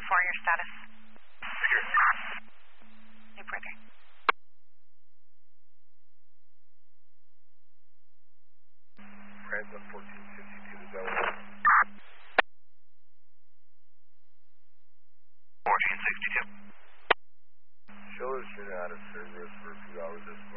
your status. New breaking. Trans 1452 to Delaware. 1462. Schiller's been out of service for a few hours this morning.